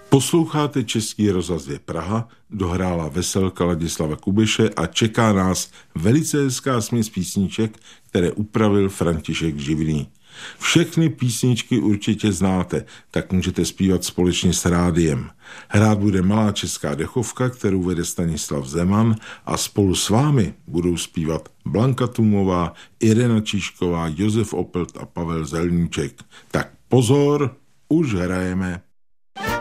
Posloucháte Český rozhlas 2 Praha, dohrála veselka Ladislava Kubiše a čeká nás velice hezká směs písniček, které upravil František Živný. Všechny písničky určitě znáte, tak můžete zpívat společně s rádiem. Hrát bude Malá česká dechovka, kterou vede Stanislav Zeman, a spolu s vámi budou zpívat Blanka Tumová, Irena Číšková, Josef Opelt a Pavel Zelníček. Tak pozor, už hrajeme.